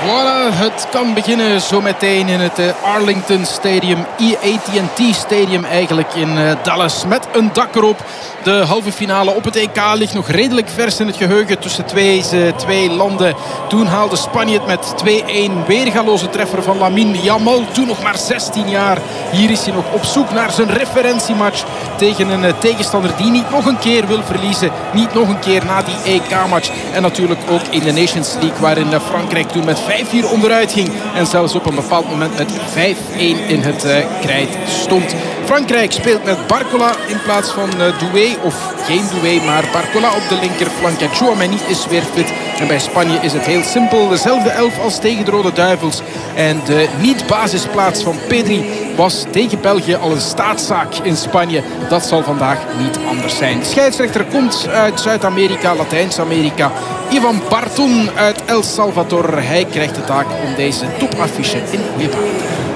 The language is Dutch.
Voilà, het kan beginnen zo meteen in het Arlington Stadium, AT&T Stadium eigenlijk in Dallas, met een dak erop. De halve finale op het EK ligt nog redelijk vers in het geheugen tussen twee landen. Toen haalde Spanje het met 2-1. Weergaloze treffer van Lamine Yamal, toen nog maar 16 jaar. Hier is hij nog op zoek naar zijn referentiematch tegen een tegenstander die niet nog een keer wil verliezen. Niet nog een keer na die EK-match. En natuurlijk ook in de Nations League, waarin Frankrijk toen met 5-4 onderuit ging. En zelfs op een bepaald moment met 5-1 in het krijt stond. Frankrijk speelt met Barcola in plaats van Doué. Of geen Doué, maar Barcola op de linkerflank. En Tchouaméni is weer fit. En bij Spanje is het heel simpel. Dezelfde elf als tegen de Rode Duivels. En de niet-basisplaats van Pedri was tegen België al een staatszaak in Spanje. Dat zal vandaag niet anders zijn. De scheidsrechter komt uit Zuid-Amerika, Latijns-Amerika. Ivan Barton uit El Salvador. Hij krijgt de taak om deze topaffiche in goede baan te brengen.